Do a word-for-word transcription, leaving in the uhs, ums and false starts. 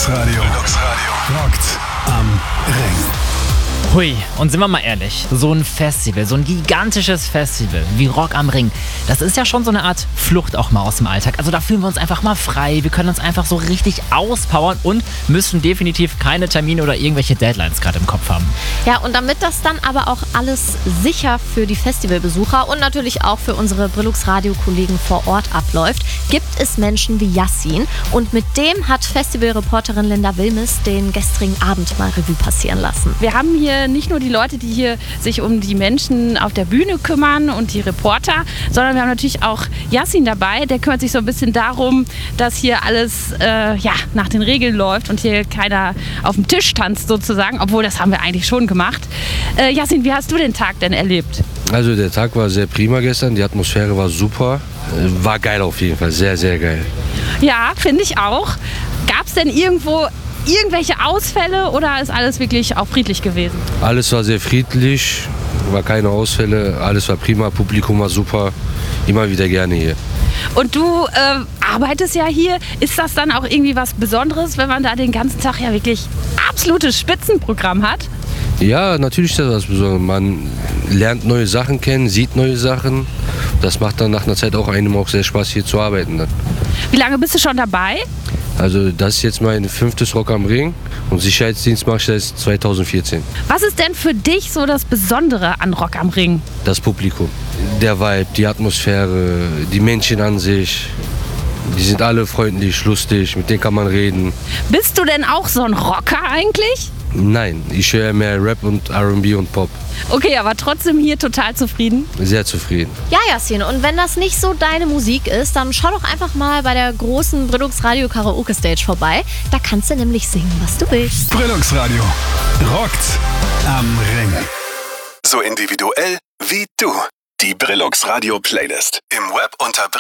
Brillux Radio. Brillux Radio. Rockt am Ring. Hui, und sind wir mal ehrlich, so ein Festival, so ein gigantisches Festival wie Rock am Ring, das ist ja schon so eine Art Flucht auch mal aus dem Alltag. Also da fühlen wir uns einfach mal frei, wir können uns einfach so richtig auspowern und müssen definitiv keine Termine oder irgendwelche Deadlines gerade im Kopf haben. Ja, und damit das dann aber auch alles sicher für die Festivalbesucher und natürlich auch für unsere Brillux Radio-Kollegen vor Ort abläuft, gibt es Menschen wie Yassin. Und mit dem hat Festivalreporterin Linda Wilmes den gestrigen Abend mal Revue passieren lassen. Wir haben hier nicht nur die Leute, die hier sich um die Menschen auf der Bühne kümmern und die Reporter, sondern wir haben natürlich auch Yassin dabei. Der kümmert sich so ein bisschen darum, dass hier alles äh, ja, nach den Regeln läuft und hier keiner auf dem Tisch tanzt sozusagen, obwohl das haben wir eigentlich schon gemacht. Äh, Yassin, wie hast du den Tag denn erlebt? Also der Tag war sehr prima gestern, die Atmosphäre war super, war geil auf jeden Fall, sehr, sehr geil. Ja, finde ich auch. Gab es denn irgendwo irgendwelche Ausfälle oder ist alles wirklich auch friedlich gewesen? Alles war sehr friedlich, war keine Ausfälle, alles war prima, Publikum war super, immer wieder gerne hier. Und du äh, arbeitest ja hier, ist das dann auch irgendwie was Besonderes, wenn man da den ganzen Tag ja wirklich absolutes Spitzenprogramm hat? Ja, natürlich ist das was Besonderes. Man lernt neue Sachen kennen, sieht neue Sachen. Das macht dann nach einer Zeit auch einem auch sehr Spaß, hier zu arbeiten. Dann. Wie lange bist du schon dabei? Also das ist jetzt mein fünftes Rock am Ring und Sicherheitsdienst mache ich seit zweitausendvierzehn. Was ist denn für dich so das Besondere an Rock am Ring? Das Publikum, der Vibe, die Atmosphäre, die Menschen an sich. Die sind alle freundlich, lustig, mit denen kann man reden. Bist du denn auch so ein Rocker eigentlich? Nein, ich höre mehr Rap und R und B und Pop. Okay, aber trotzdem hier total zufrieden? Sehr zufrieden. Ja, Yassin, und wenn das nicht so deine Musik ist, dann schau doch einfach mal bei der großen Brillux Radio Karaoke Stage vorbei. Da kannst du nämlich singen, was du willst. Brillux Radio. Rockt am Ring. So individuell wie du. Die Brillux Radio Playlist. Im Web unter